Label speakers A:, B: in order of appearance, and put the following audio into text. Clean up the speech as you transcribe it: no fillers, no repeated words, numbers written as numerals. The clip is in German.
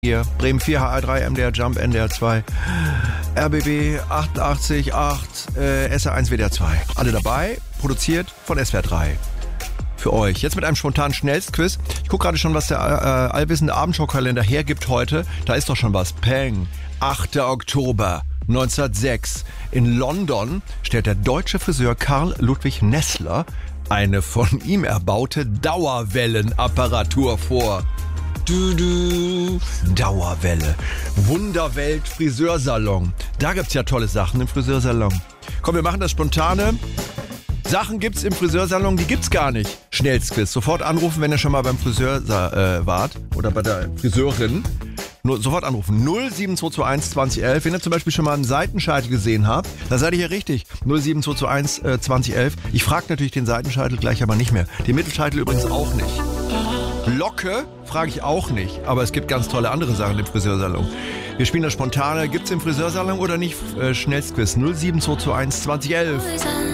A: Hier, Bremen 4, HR3, MDR Jump, NDR 2, RBB 88.8, SR1, WDR 2. Alle dabei, produziert von SWR 3. Für euch. Jetzt mit einem spontanen Schnellstquiz. Ich gucke gerade schon, was der allwissende Abendschau-Kalender hergibt heute. Da ist doch schon was. Peng. 8. Oktober 1906. In London stellt der deutsche Friseur Karl Ludwig Nessler eine von ihm erbaute Dauerwellenapparatur vor. Dauerwelle. Wunderwelt Friseursalon. Da gibt's ja tolle Sachen im Friseursalon. Komm, wir machen das spontane. Sachen gibt's im Friseursalon, die gibt's gar nicht. Schnellstquiz. Sofort anrufen, wenn ihr schon mal beim Friseur wart. Oder bei der Friseurin. Nur sofort anrufen. 07221 2011. Wenn ihr zum Beispiel schon mal einen Seitenscheitel gesehen habt, dann seid ihr hier richtig. 07221 2011. Ich frage natürlich den Seitenscheitel gleich aber nicht mehr. Den Mittelscheitel übrigens auch nicht. Locke frage ich auch nicht, aber es gibt ganz tolle andere Sachen im Friseursalon. Wir spielen das Spontane. Gibt's im Friseursalon oder nicht? Schnellstquiz 07221 2011.